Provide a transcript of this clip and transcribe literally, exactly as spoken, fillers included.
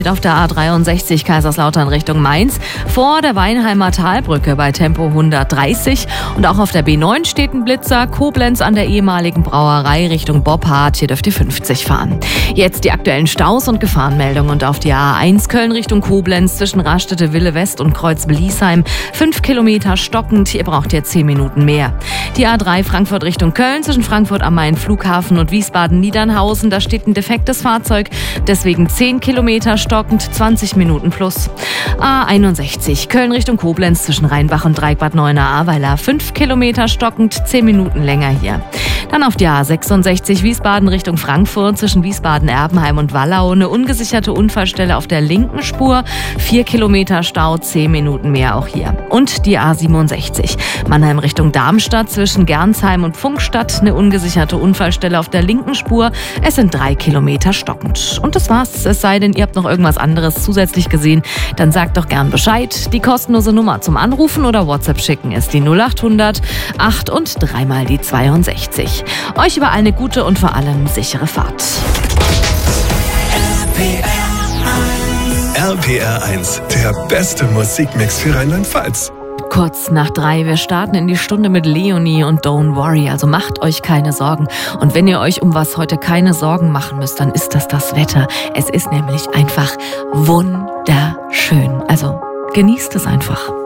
Auf der A dreiundsechzig Kaiserslautern Richtung Mainz vor der Weinheimer Talbrücke bei Tempo hundertdreißig. Und auch auf der B neun steht ein Blitzer. Koblenz an der ehemaligen Brauerei Richtung Boppard. Hier dürft ihr fünfzig fahren. Jetzt die aktuellen Staus und Gefahrenmeldungen. Und auf die A eins Köln Richtung Koblenz zwischen Rastede Wille West und Kreuz-Bliesheim. Fünf Kilometer stockend. Ihr braucht jetzt zehn Minuten mehr. Die A drei Frankfurt Richtung Köln zwischen Frankfurt am Main Flughafen und Wiesbaden-Niedernhausen. Da steht ein defektes Fahrzeug. Deswegen zehn Kilometer stockend. Stockend, zwanzig Minuten plus. A einundsechzig Köln Richtung Koblenz zwischen Rheinbach und Dreieckbad Neuenahr-Ahrweiler. fünf Kilometer stockend, zehn Minuten länger hier. Dann auf die A sechsundsechzig Wiesbaden Richtung Frankfurt zwischen Wiesbaden-Erbenheim und Wallau. Eine ungesicherte Unfallstelle auf der linken Spur. vier Kilometer Stau, zehn Minuten mehr auch hier. Und die A siebenundsechzig Mannheim Richtung Darmstadt zwischen Gernsheim und Pfungstadt. Eine ungesicherte Unfallstelle auf der linken Spur. Es sind drei Kilometer stockend. Und das war's. Es sei denn, ihr habt noch irgendwas anderes zusätzlich gesehen, dann sagt doch gern Bescheid. Die kostenlose Nummer zum Anrufen oder WhatsApp schicken ist die null acht hundert acht und dreimal die zweiundsechzig. Euch überall eine gute und vor allem sichere Fahrt. R P R eins, der beste Musikmix für Rheinland-Pfalz. Kurz nach drei, wir starten in die Stunde mit Leonie und Don't Worry, also macht euch keine Sorgen. Und wenn ihr euch um was heute keine Sorgen machen müsst, dann ist das das Wetter. Es ist nämlich einfach wunderschön, also genießt es einfach.